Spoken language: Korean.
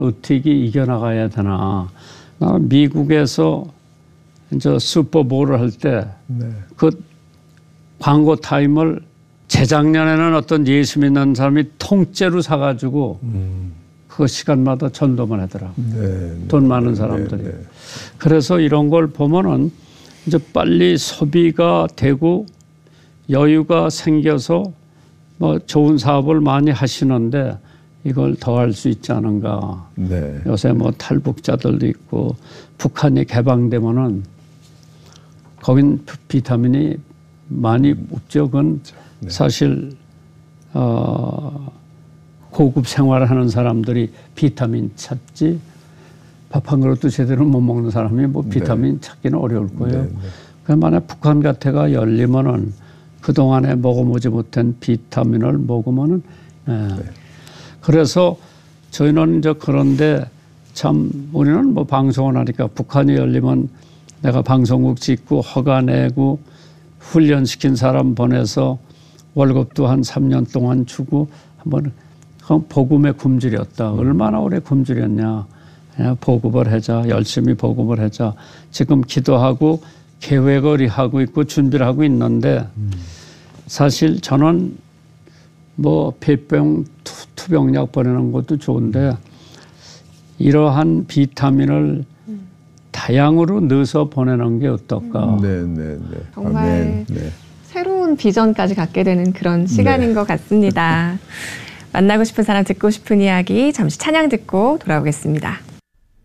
어떻게 이겨나가야 되나. 나는 미국에서 이제 슈퍼볼을 할 때 그 광고 타임을 재작년에는 어떤 예수 믿는 사람이 통째로 사가지고 그 시간마다 전도만 하더라고. 돈 많은 사람들이. 그래서 이런 걸 보면은 이제 빨리 소비가 되고 여유가 생겨서 뭐 좋은 사업을 많이 하시는데 이걸 더 할 수 있지 않은가. 요새 뭐 탈북자들도 있고 북한이 개방되면은 거긴 비타민이 많이 없죠. 그건 사실 고급 생활하는 사람들이 비타민 찾지 밥 한 그릇도 제대로 못 먹는 사람이 뭐 비타민 찾기는 어려울 거예요. 그래서 만약 북한 같아가 열리면은 그동안에 먹어보지 못한 비타민을 먹으면은 그래서 저희는 이제 그런데 참 우리는 뭐 방송을 하니까 북한이 열리면 내가 방송국 짓고 허가 내고 훈련시킨 사람 보내서 월급도 한 3년 동안 주고 한번 복음의 굶주렸다. 얼마나 오래 굶주렸냐. 그냥 보급을 하자. 열심히 보급을 하자. 지금 기도하고 계획을 하고 있고 준비를 하고 있는데 사실 저는 뭐 폐병 투병약 보내는 것도 좋은데 이러한 비타민을 다양으로 넣어서 보내는 게 어떨까. 정말 새로운 비전까지 갖게 되는 그런 시간인 것 같습니다. 만나고 싶은 사람, 듣고 싶은 이야기 잠시 찬양 듣고 돌아오겠습니다.